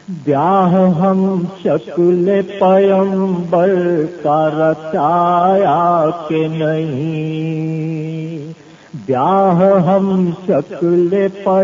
ब्याह हम शक्ल पैगंबर का रचाया के नहीं, ब्याह हम शक्ल